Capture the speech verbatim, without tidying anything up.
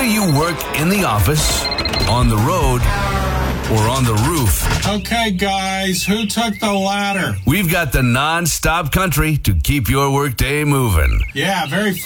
you work in the office, on the road, or on the roof, Okay, guys, who took the ladder? we've got the non-stop country to keep your workday moving. Yeah, very